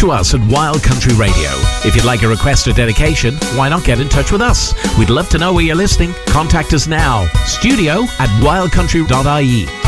to us at Wild Country Radio. If you'd like a request or dedication, why not get in touch with us? We'd love to know where you're listening. Contact us now. studio@wildcountry.ie.